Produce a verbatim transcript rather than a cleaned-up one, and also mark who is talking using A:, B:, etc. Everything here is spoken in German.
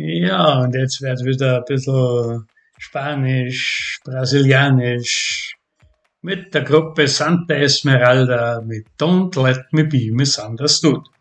A: Ja, und jetzt wird wieder ein bisschen Spanisch, Brasilianisch mit der Gruppe Santa Esmeralda mit Don't Let Me Be Misunderstood.